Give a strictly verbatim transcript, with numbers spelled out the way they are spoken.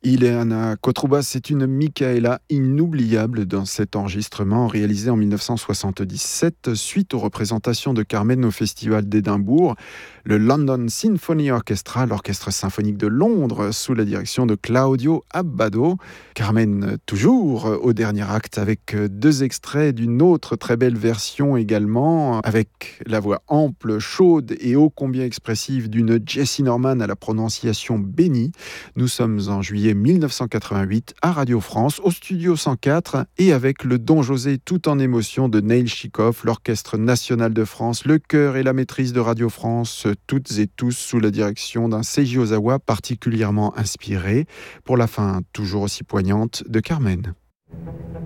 Ileana Kotroubas, c'est une Micaëla inoubliable dans cet enregistrement réalisé en mille neuf cent soixante-dix-sept suite aux représentations de Carmen au Festival d'Édimbourg. Le London Symphony Orchestra, l'orchestre symphonique de Londres, sous la direction de Claudio Abbado. Carmen, toujours au dernier acte, avec deux extraits d'une autre très belle version également, avec la voix ample, chaude et ô combien expressive d'une Jessie Norman à la prononciation bénie. Nous sommes en juillet mille neuf cent quatre-vingt-huit à Radio France, au studio cent quatre, et avec le Don José tout en émotion de Neil Chikov, l'Orchestre national de France, le chœur et la maîtrise de Radio France, toutes et tous sous la direction d'un Seiji Ozawa particulièrement inspiré, pour la fin toujours aussi poignante de Carmen.